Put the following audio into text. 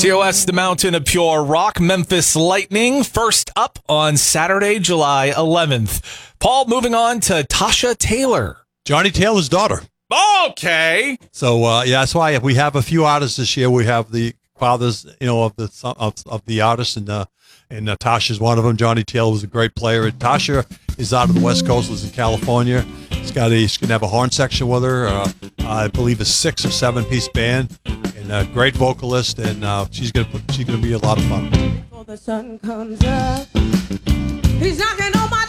TOS, the Mountain of Pure Rock, Memphis Lightning, first up on Saturday, July 11th. Paul, moving on to Tasha Taylor. Johnny Taylor's daughter. Okay. So, that's why we have a few artists this year. We have the fathers, of the artists, and Tasha's one of them. Johnny Taylor was a great player. And Tasha is out of the West Coast, lives in California. She's going to have a horn section with her. I believe a 6 or 7 piece band, and a great vocalist. And she's going to be a lot of fun. Before the sun comes up, he's knocking on my